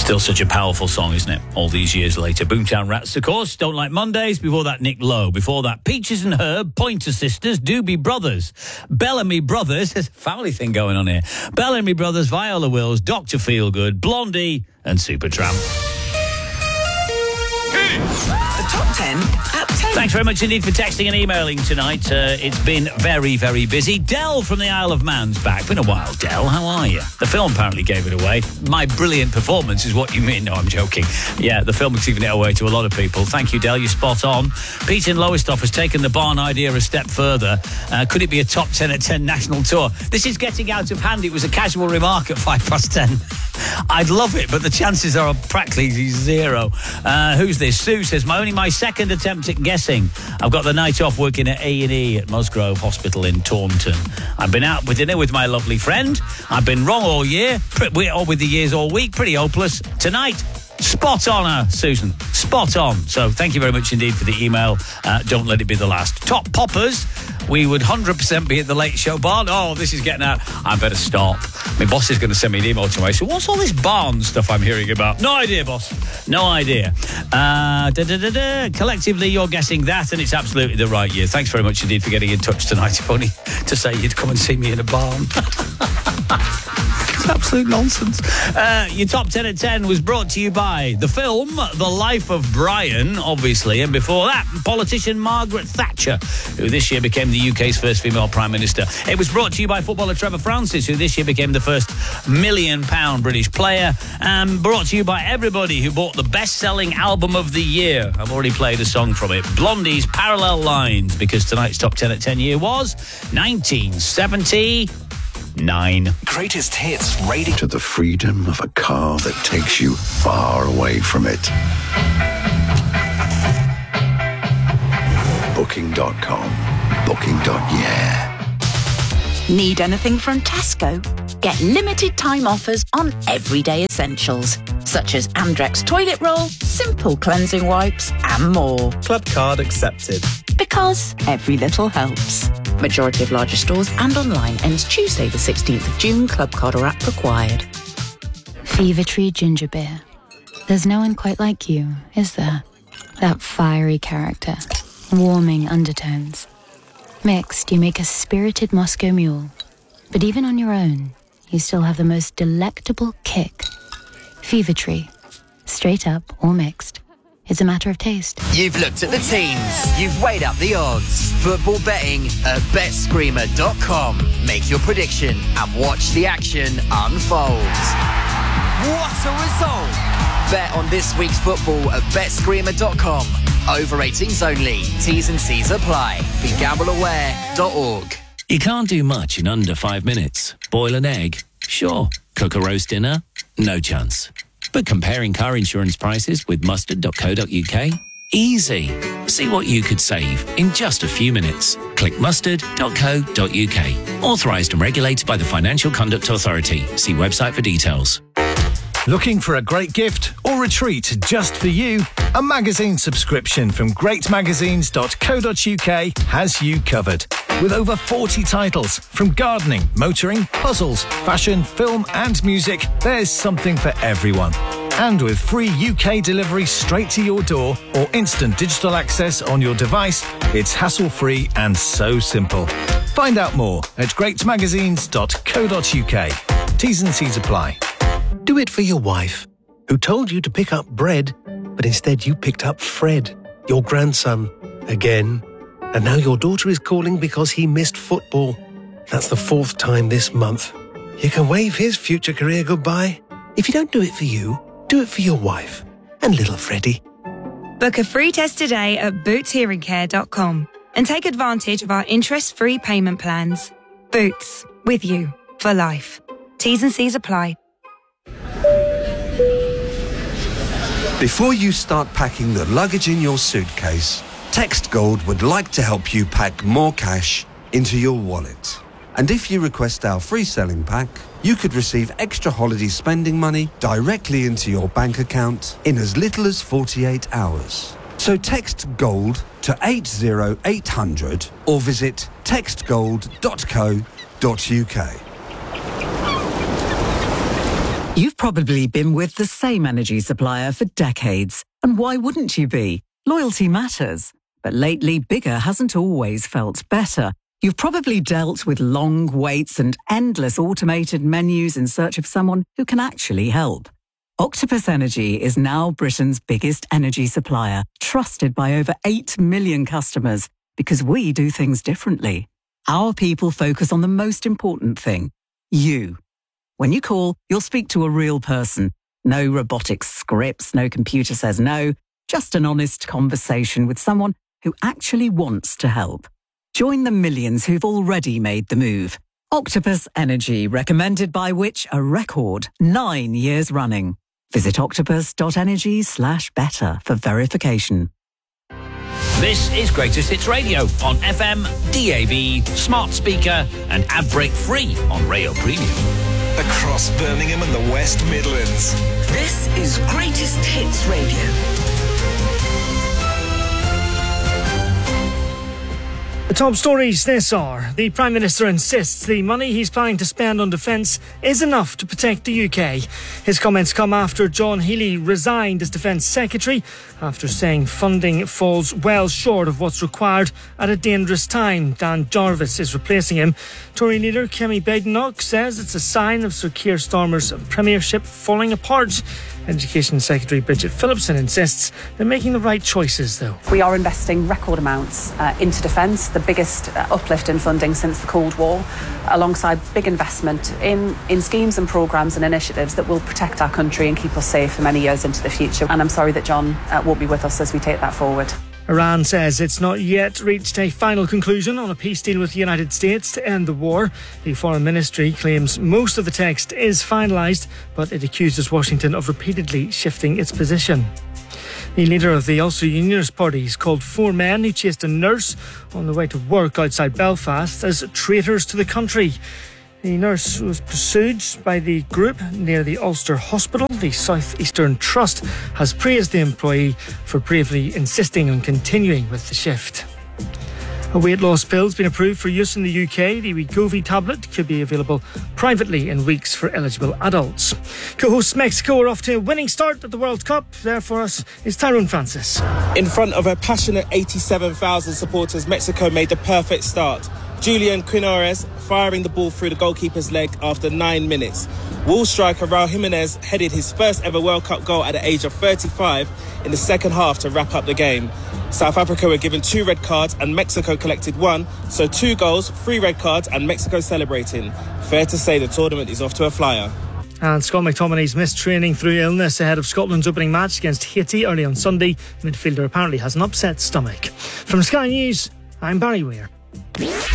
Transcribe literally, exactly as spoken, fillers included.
Still such a powerful song, isn't it? All these years later. Boomtown Rats, of course. Don't Like Mondays. Before that, Nick Lowe. Before that, Peaches and Herb, Pointer Sisters, Doobie Brothers, Bellamy Brothers. There's a family thing going on here. Bellamy Brothers, Viola Wills, Doctor Feelgood, Blondie, and Supertramp. The top ten at ten. Thanks very much indeed for texting and emailing tonight. Uh, it's been very, very busy. Del from the Isle of Man's back. Been a while, Del. How are you? The film apparently gave it away. My brilliant performance is what you mean. No, I'm joking. Yeah, the film has given it away to a lot of people. Thank you, Del. You're spot on. Pete in Lowestoft has taken the barn idea a step further. Uh, could it be a top ten at ten national tour? This is getting out of hand. It was a casual remark at five past ten. I'd love it, but the chances are practically zero. Uh, who's this? Sue says, my only my second attempt at guessing. I've got the night off working at A and E at Musgrove Hospital in Taunton. I've been out for dinner with my lovely friend. I've been wrong all year, or with the years all week. Pretty hopeless. Tonight, spot on, uh, Susan. Spot on. So thank you very much indeed for the email. Uh, don't let it be the last. Top poppers. We would one hundred percent be at the Late Show barn. Oh, this is getting out. I better stop. My boss is going to send me an email tomorrow. So what's all this barn stuff I'm hearing about? No idea, boss. No idea. Uh, da, da, da, da. Collectively, you're guessing that, and it's absolutely the right year. Thanks very much indeed for getting in touch tonight. If only to say you'd come and see me in a barn. It's absolute nonsense. Uh, your top ten at ten was brought to you by the film The Life of Brian, obviously, and before that, politician Margaret Thatcher, who this year became the U K's first female Prime Minister. It was brought to you by footballer Trevor Francis, who this year became the first million pound British player, and brought to you by everybody who bought the best-selling album of the year. I've already played a song from it, Blondie's Parallel Lines, because tonight's top ten at ten year was nineteen seventy. Nine. Greatest hits radio. To the freedom of a car that takes you far away from it. Booking dot com. Booking. Yeah. Need anything from Tesco? Get limited time offers on everyday essentials, such as Andrex toilet roll, Simple cleansing wipes, and more. Club card accepted. Because every little helps. Majority of larger stores and online ends Tuesday the sixteenth of June. Club card or app required. Fever Tree Ginger Beer. There's no one quite like you, is there? That fiery character. Warming undertones. Mixed, you make a spirited Moscow Mule. But even on your own, you still have the most delectable kick. Fever Tree. Straight up or mixed. It's a matter of taste. You've looked at the teams. You've weighed up the odds. Football betting at bet screamer dot com. Make your prediction and watch the action unfold. What a result! Bet on this week's football at bet screamer dot com. Over eighteens only. T's and C's apply. Be gamble aware dot org. You can't do much in under five minutes. Boil an egg? Sure. Cook a roast dinner? No chance. But comparing car insurance prices with mustard dot co dot uk? Easy. See what you could save in just a few minutes. Click mustard dot co dot uk. Authorised and regulated by the Financial Conduct Authority. See website for details. Looking for a great gift or a treat just for you? A magazine subscription from great magazines dot co dot uk has you covered. With over forty titles, from gardening, motoring, puzzles, fashion, film and music, there's something for everyone. And with free U K delivery straight to your door or instant digital access on your device, it's hassle-free and so simple. Find out more at great magazines dot co dot uk. T's and C's apply. Do it for your wife, who told you to pick up bread, but instead you picked up Fred, your grandson, again. And now your daughter is calling because he missed football. That's the fourth time this month. You can wave his future career goodbye. If you don't do it for you, do it for your wife and little Freddie. Book a free test today at boots hearing care dot com and take advantage of our interest-free payment plans. Boots, with you for life. T's and C's apply. Before you start packing the luggage in your suitcase, Text Gold would like to help you pack more cash into your wallet. And if you request our free selling pack, you could receive extra holiday spending money directly into your bank account in as little as forty-eight hours. So text GOLD to eight zero eight hundred or visit text gold dot co dot uk. You've probably been with the same energy supplier for decades. And why wouldn't you be? Loyalty matters. But lately, bigger hasn't always felt better. You've probably dealt with long waits and endless automated menus in search of someone who can actually help. Octopus Energy is now Britain's biggest energy supplier, trusted by over eight million customers, because we do things differently. Our people focus on the most important thing, you. When you call, you'll speak to a real person. No robotic scripts, no computer says no, just an honest conversation with someone who actually wants to help. Join the millions who've already made the move. Octopus Energy, recommended by Which? A record nine years running. Visit octopus.energy slash better for verification. This is Greatest Hits Radio on F M, D A B, smart speaker and ad break free on Rayo Premium. Across Birmingham and the West Midlands. This is Greatest Hits Radio. The top stories this are: the Prime Minister insists the money he's planning to spend on defence is enough to protect the U K. His comments come after John Healey resigned as Defence Secretary after saying funding falls well short of what's required at a dangerous time. Dan Jarvis is replacing him. Tory leader Kemi Badenoch says it's a sign of Sir Keir Starmer's premiership falling apart. Education Secretary Bridget Phillipson insists they're making the right choices, though. We are investing record amounts uh, into defence, the biggest uh, uplift in funding since the Cold War, alongside big investment in, in schemes and programmes and initiatives that will protect our country and keep us safe for many years into the future. And I'm sorry that John uh, won't be with us as we take that forward. Iran says it's not yet reached a final conclusion on a peace deal with the United States to end the war. The Foreign Ministry claims most of the text is finalised, but it accuses Washington of repeatedly shifting its position. The leader of the Ulster Unionist Party has called four men who chased a nurse on the way to work outside Belfast as traitors to the country. The nurse was pursued by the group near the Ulster Hospital. The South Eastern Trust has praised the employee for bravely insisting on continuing with the shift. A weight loss pill has been approved for use in the U K. The Wegovy tablet could be available privately in weeks for eligible adults. Co-hosts Mexico are off to a winning start at the World Cup. There for us is Tyrone Francis. In front of a passionate eighty-seven thousand supporters, Mexico made the perfect start. Julian Quinones firing the ball through the goalkeeper's leg after nine minutes. Wolves striker Raul Jimenez headed his first ever World Cup goal at the age of thirty-five in the second half to wrap up the game. South Africa were given two red cards and Mexico collected one, so two goals, three red cards and Mexico celebrating. Fair to say the tournament is off to a flyer. And Scott McTominay's missed training through illness ahead of Scotland's opening match against Haiti early on Sunday. Midfielder apparently has an upset stomach. From Sky News, I'm Barry Weir.